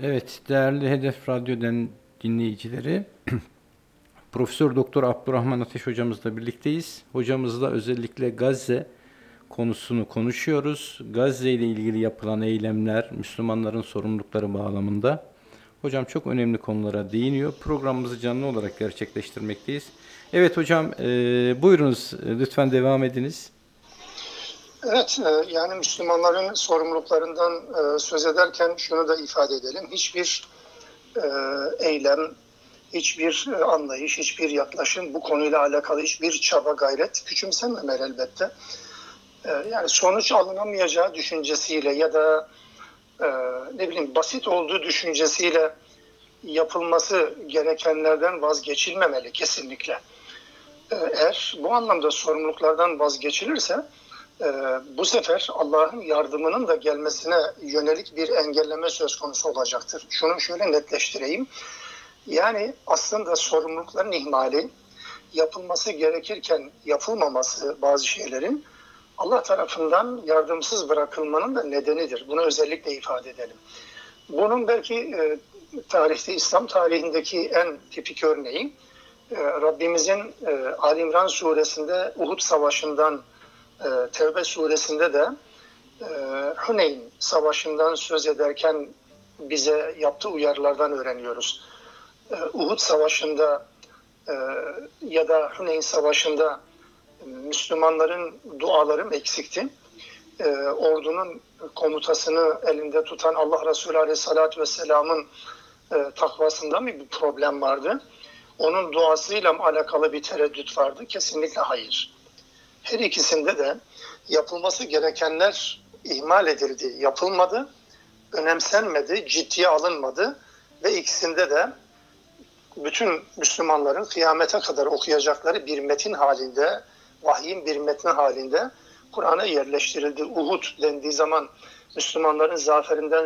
Evet, değerli Hedef Radyo'dan dinleyicileri, Profesör Doktor Abdurrahman Ateş hocamızla birlikteyiz. Hocamızla özellikle Gazze konusunu konuşuyoruz. Gazze ile ilgili yapılan eylemler, Müslümanların sorumlulukları bağlamında. Hocam çok önemli konulara değiniyor. Programımızı canlı olarak gerçekleştirmekteyiz. Evet hocam, buyurunuz, lütfen devam ediniz. Evet, yani Müslümanların sorumluluklarından söz ederken şunu da ifade edelim. Hiçbir eylem, hiçbir anlayış, hiçbir yaklaşım, bu konuyla alakalı hiçbir çaba, gayret küçümsenmemeli elbette. Yani sonuç alınamayacağı düşüncesiyle ya da basit olduğu düşüncesiyle yapılması gerekenlerden vazgeçilmemeli kesinlikle. Eğer bu anlamda sorumluluklardan vazgeçilirse, bu sefer Allah'ın yardımının da gelmesine yönelik bir engelleme söz konusu olacaktır. Şunu şöyle netleştireyim. Yani aslında sorumlulukların ihmali, yapılması gerekirken yapılmaması bazı şeylerin Allah tarafından yardımsız bırakılmanın da nedenidir. Bunu özellikle ifade edelim. Bunun belki tarihte, İslam tarihindeki en tipik örneği Rabbimizin Ali İmran suresinde Uhud Savaşı'ndan, Tevbe suresinde de Huneyn Savaşı'ndan söz ederken bize yaptığı uyarılardan öğreniyoruz. Uhud Savaşı'nda ya da Huneyn Savaşı'nda Müslümanların duaları eksikti. Ordunun komutasını elinde tutan Allah Resulü Aleyhisselatü Vesselam'ın takvasında mı bir problem vardı? Onun duasıyla mı alakalı bir tereddüt vardı? Kesinlikle hayır. Her ikisinde de yapılması gerekenler ihmal edildi, yapılmadı, önemsenmedi, ciddiye alınmadı ve ikisinde de bütün Müslümanların kıyamete kadar okuyacakları bir metin halinde, vahyin bir metni halinde Kur'an'a yerleştirildi. Uhud dendiği zaman Müslümanların zaferinden